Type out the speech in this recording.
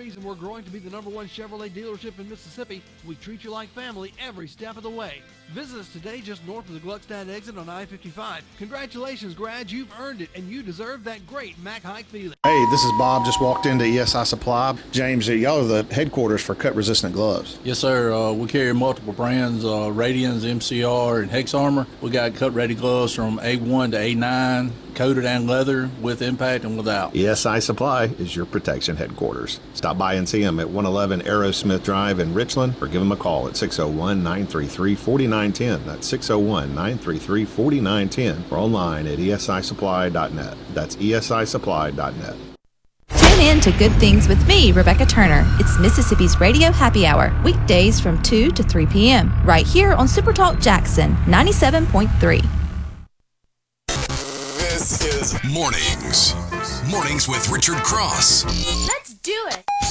reason we're growing to be the #1 Chevrolet dealership in Mississippi. We treat you like family every step of the way. Visit us today just north of the Gluckstadt exit on I-55. Congratulations, grads. You've earned it, and you deserve that great Mac Hike feeling. Hey, this is Bob. Just walked into ESI Supply. James, y'all are the headquarters for cut-resistant gloves. Yes, sir. We carry multiple brands, Radians, MCR, and Hex Armor. We got cut-ready gloves from A1 to A9, coated and leather, with impact and without. ESI Supply is your protection headquarters. Stop by and see them at 111 Aerosmith Drive in Richland, or give them a call at 601-933-4910. That's 601-933-4910, or online at esisupply.net. That's esisupply.net. Tune in to Good Things with me, Rebecca Turner. It's Mississippi's Radio Happy Hour, weekdays from 2 to 3 p.m., right here on Supertalk Jackson 97.3. This is Mornings with Richard Cross. Let's do it.